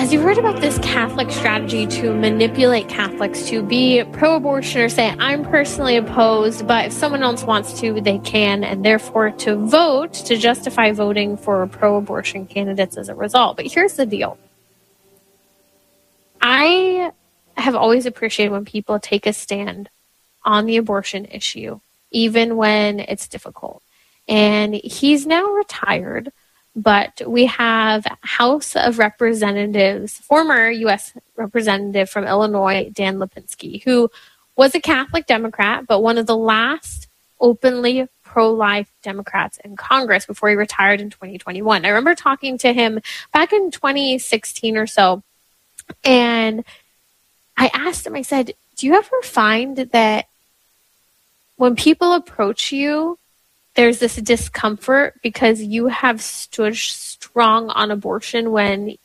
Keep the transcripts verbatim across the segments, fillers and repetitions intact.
As you heard about this Catholic strategy to manipulate Catholics to be pro-abortion or say, I'm personally opposed, but if someone else wants to, they can, and therefore to vote, to justify voting for pro-abortion candidates as a result. But here's the deal. I have always appreciated when people take a stand on the abortion issue, even when it's difficult. And he's now retired. But we have House of Representatives, former U S Representative from Illinois, Dan Lipinski, who was a Catholic Democrat, but one of the last openly pro-life Democrats in Congress before he retired in twenty twenty-one. I remember talking to him back in twenty sixteen or so, and I asked him, I said, do you ever find that when people approach you, there's this discomfort because you have stood strong on abortion when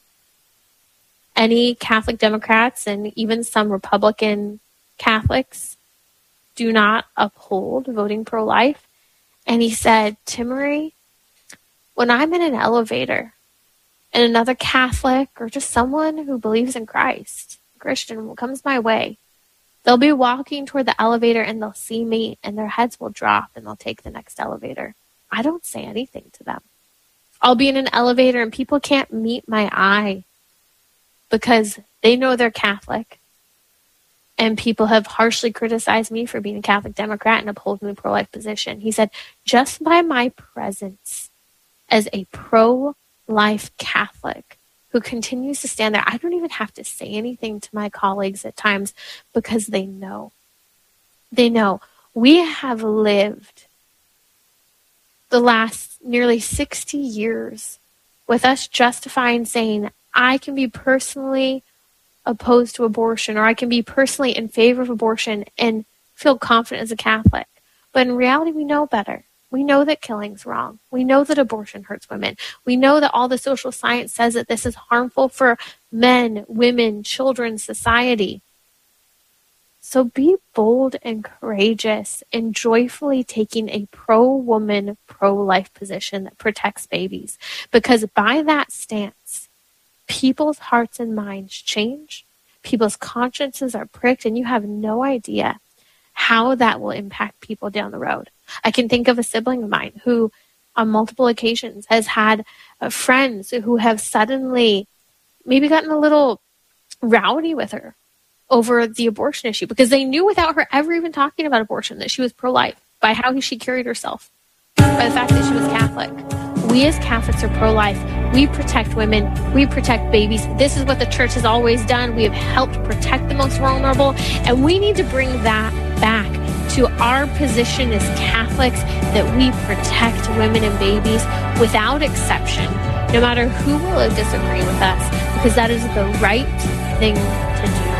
any Catholic Democrats and even some Republican Catholics do not uphold voting pro-life? And he said, Timmerie, when I'm in an elevator and another Catholic or just someone who believes in Christ, Christian, comes my way, they'll be walking toward the elevator and they'll see me and their heads will drop and they'll take the next elevator. I don't say anything to them. I'll be in an elevator and people can't meet my eye because they know they're Catholic. And people have harshly criticized me for being a Catholic Democrat and upholding the pro-life position. He said, just by my presence as a pro-life Catholic who continues to stand there, I don't even have to say anything to my colleagues at times because they know. They know. We have lived the last nearly sixty years with us justifying saying, I can be personally opposed to abortion or I can be personally in favor of abortion and feel confident as a Catholic. But in reality, we know better. We know that killing's wrong. We know that abortion hurts women. We know that all the social science says that this is harmful for men, women, children, society. So be bold and courageous in joyfully taking a pro-woman, pro-life position that protects babies. Because by that stance, people's hearts and minds change. People's consciences are pricked, and you have no idea how that will impact people down the road. I can think of a sibling of mine who on multiple occasions has had uh, friends who have suddenly maybe gotten a little rowdy with her over the abortion issue because they knew without her ever even talking about abortion that she was pro-life by how she carried herself, by the fact that she was Catholic. We as Catholics are pro-life. We protect women. We protect babies. This is what the church has always done. We have helped protect the most vulnerable, and we need to bring that back to our position as Catholics, that we protect women and babies without exception, no matter who will disagree with us, because that is the right thing to do.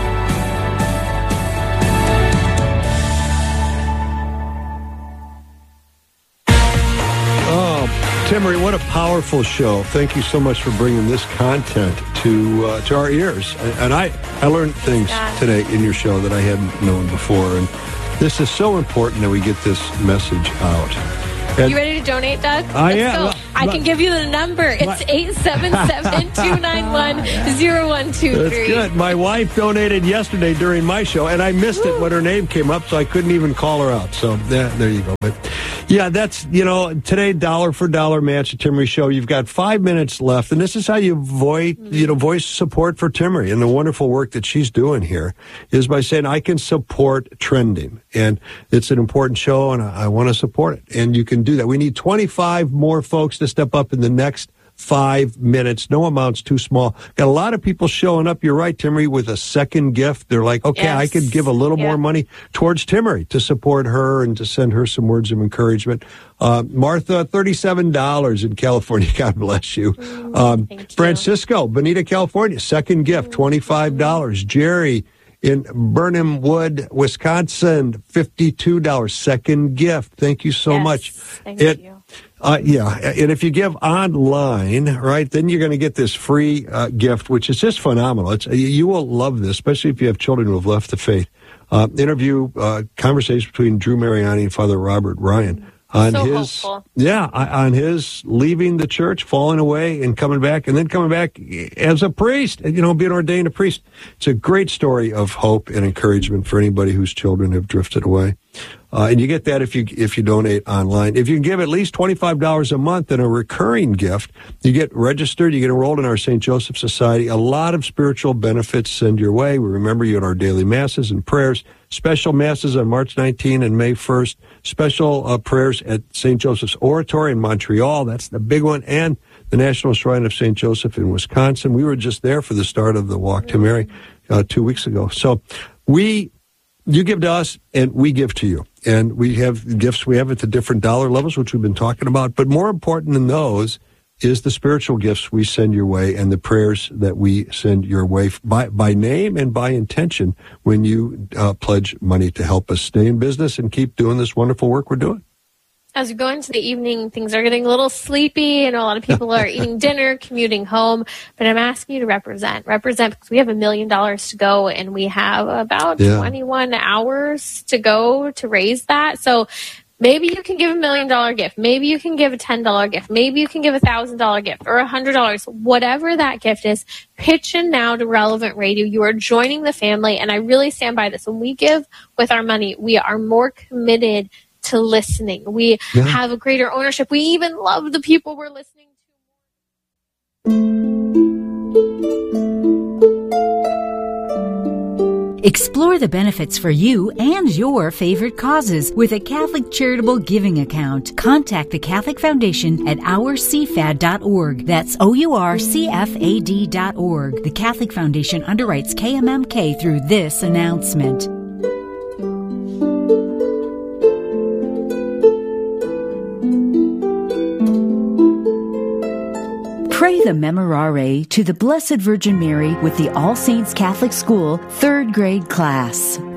Timmerie, what a powerful show. Thank you so much for bringing this content to uh, to our ears. And I, I learned things yeah. today in your show that I hadn't known before. And this is so important that we get this message out. And you ready to donate, Doug? I am. Go. I can give you the number. It's eight seven seven, two nine one, zero one two three. That's good. My wife donated yesterday during my show, and I missed Woo. it when her name came up, so I couldn't even call her out. So yeah, there you go. But yeah, that's, you know, today, dollar for dollar match at Timmerie Show. You've got five minutes left, and this is how you voice, you know, voice support for Timmerie and the wonderful work that she's doing here is by saying, I can support trending. And it's an important show, and I, I want to support it. And you can do that. We need twenty-five more folks to step up in the next five minutes. No amount's too small. Got a lot of people showing up, you're right, Timmerie, with a second gift. They're like, okay, yes. I could give a little yeah. more money towards Timmerie to support her and to send her some words of encouragement. Uh, Martha, thirty-seven dollars in California. God bless you. Mm, um, Francisco, Bonita, California, second gift, twenty-five dollars. Mm. Jerry in Burnham Wood, Wisconsin, fifty-two dollars. Second gift. Thank you so yes, much. Thank it, you. Uh, yeah, and if you give online, right, then you're going to get this free uh, gift, which is just phenomenal. It's, you will love this, especially if you have children who have left the faith. Uh, interview, uh, conversation between Drew Mariani and Father Robert Ryan. on so his, hopeful. yeah, on his leaving the church, falling away, and coming back, and then coming back as a priest, you know, being ordained a priest. It's a great story of hope and encouragement for anybody whose children have drifted away. Uh, and you get that if you if you donate online. If you can give at least twenty-five dollars a month in a recurring gift, you get registered, you get enrolled in our Saint Joseph Society. A lot of spiritual benefits send your way. We remember you in our daily masses and prayers, special masses on March nineteenth and May first, special uh, prayers at Saint Joseph's Oratory in Montreal. That's the big one. And the National Shrine of Saint Joseph in Wisconsin. We were just there for the start of the Walk to Mary uh, two weeks ago. So we... You give to us, and we give to you. And we have gifts we have at the different dollar levels, which we've been talking about. But more important than those is the spiritual gifts we send your way and the prayers that we send your way by, by name and by intention when you uh, pledge money to help us stay in business and keep doing this wonderful work we're doing. As we go into the evening, things are getting a little sleepy, and a lot of people are eating dinner, commuting home. But I'm asking you to represent. Represent because we have a million dollars to go, and we have about yeah. twenty-one hours to go to raise that. So maybe you can give a million dollar gift. Maybe you can give a ten dollar gift. Maybe you can give a one thousand dollar gift or one hundred dollars. Whatever that gift is, pitch in now to Relevant Radio. You are joining the family, and I really stand by this. When we give with our money, we are more committed to listening. We yeah. have a greater ownership. We even love the people we're listening to. Explore the benefits for you and your favorite causes with a Catholic charitable giving account. Contact the Catholic Foundation at our c f a d dot org. That's O U R C F A D dot org. The Catholic Foundation underwrites K M M K through this announcement. Pray the Memorare to the Blessed Virgin Mary with the All Saints Catholic School third grade class.